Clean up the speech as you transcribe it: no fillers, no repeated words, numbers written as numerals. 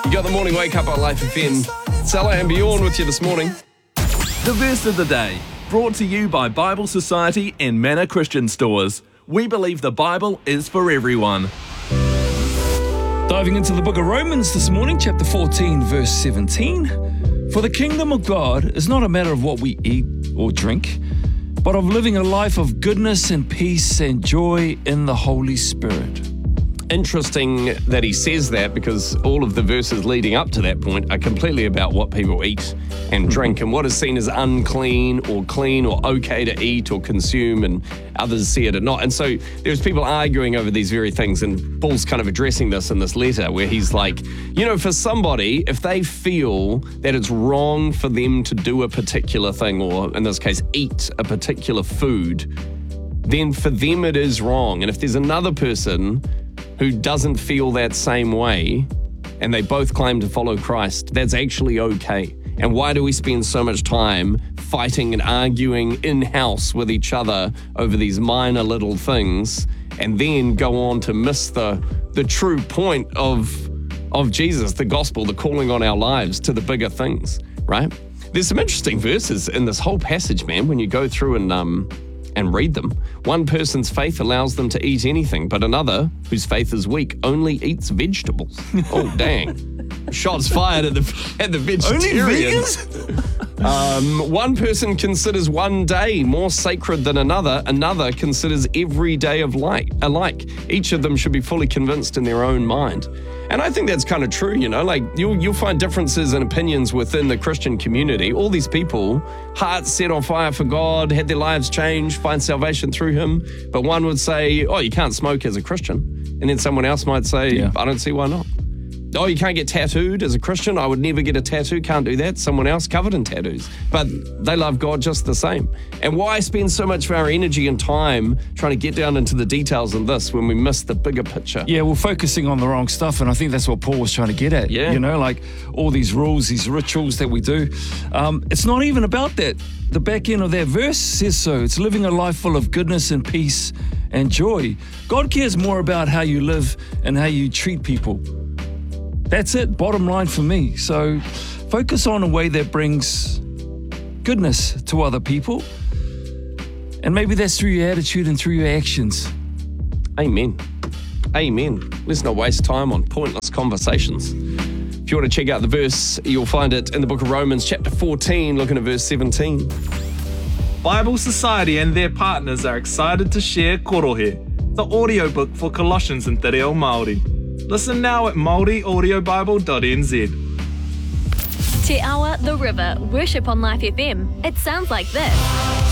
You got the morning wake up on Life FM. Salah and Bjorn with you this morning. The verse of the day, brought to you by Bible Society and Manor Christian Stores. We believe the Bible is for everyone. Diving into the book of Romans this morning, chapter 14, verse 17. For the kingdom of God is not a matter of what we eat or drink, but of living a life of goodness and peace and joy in the Holy Spirit. Interesting that he says that, because all of the verses leading up to that point are completely about what people eat and drink and what is seen as unclean or clean or okay to eat or consume, and others see it or not. And so there's people arguing over these very things, and Paul's kind of addressing this in this letter where he's like, you know, for somebody, if they feel that it's wrong for them to do a particular thing, or in this case, eat a particular food, then for them it is wrong. And if there's another person who doesn't feel that same way, and they both claim to follow Christ, that's actually okay. And why do we spend so much time fighting and arguing in-house with each other over these minor little things, and then go on to miss the true point of Jesus, the gospel, the calling on our lives to the bigger things, right? There's some interesting verses in this whole passage, man, when you go through and read them. One person's faith allows them to eat anything, but another, whose faith is weak, only eats vegetables. Oh, dang. Shots fired at the vegetarians. Only vegans? One person considers one day more sacred than another. Another considers every day of alike. Each of them should be fully convinced in their own mind. And I think that's kind of true, you know, like you'll find differences in opinions within the Christian community. All these people, hearts set on fire for God, had their lives changed, find salvation through Him. But one would say, oh, you can't smoke as a Christian. And then someone else might say, I don't see why not. Oh, you can't get tattooed as a Christian. I would never get a tattoo. Can't do that. Someone else covered in tattoos. But they love God just the same. And why spend so much of our energy and time trying to get down into the details of this when we miss the bigger picture? Yeah, we're focusing on the wrong stuff, and I think that's what Paul was trying to get at. Yeah. You know, like all these rules, these rituals that we do. It's not even about that. The back end of that verse says so. It's living a life full of goodness and peace and joy. God cares more about how you live and how you treat people. That's it, bottom line for me. So focus on a way that brings goodness to other people. And maybe that's through your attitude and through your actions. Amen. Amen. Let's not waste time on pointless conversations. If you want to check out the verse, you'll find it in the book of Romans, chapter 14, looking at verse 17. Bible Society and their partners are excited to share Korohe, the audiobook for Colossians in Te Reo Māori. Listen now at māoriaudiobible.nz. Te Awa, the River, worship on Life FM. It sounds like this.